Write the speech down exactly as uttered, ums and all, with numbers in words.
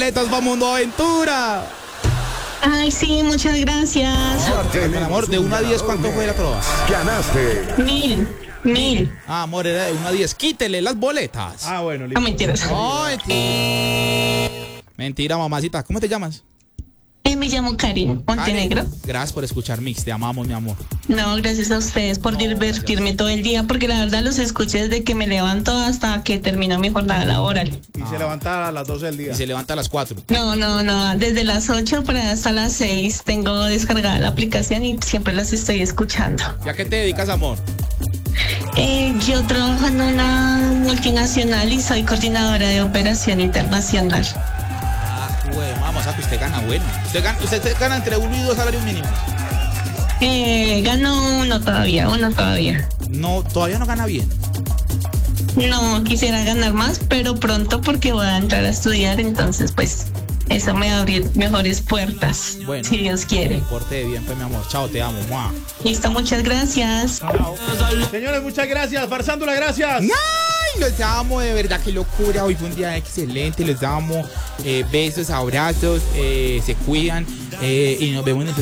boletas para Mundo Aventura. Ay, sí, muchas gracias. Mi amor, de uno a diez, ¿cuánto fue la trova? Ganaste. Mil, mil. Ah, amor, era de uno a diez. Quítele las boletas. Ah, bueno, No, listo. mentiras. No, mentira. Mentira, mamacita. ¿Cómo te llamas? Eh, me llamo Karin Montenegro. Karen, gracias por escuchar Mix. Te amamos, mi amor. No, gracias a ustedes por divertirme todo el día, porque la verdad los escuché desde que me levanto hasta que termino mi jornada laboral. Y se levanta a las doce del día. Y se levanta a las cuatro. No, no, no, desde las ocho para hasta las seis tengo descargada la aplicación y siempre las estoy escuchando. ¿Ya qué te dedicas, amor? Eh, yo trabajo en una multinacional y soy coordinadora de operación internacional. Ah, güey, vamos a que usted gana bueno. Usted gana, usted gana entre uno y dos salarios mínimos. Eh, gano uno todavía, uno todavía. No, todavía no gana bien. No quisiera ganar más, pero pronto porque voy a entrar a estudiar, entonces pues eso me va a abrir mejores puertas, Bueno, si Dios quiere. Porte bien, pues, mi amor. Chao, te amo. ¡Mua! Listo, muchas gracias. Señores, muchas gracias. Farsándula, gracias. ¡Ay! Los amo, de verdad, qué locura. Hoy fue un día excelente. Los amo. Eh, besos, abrazos. Eh, se cuidan. Eh, y nos vemos en el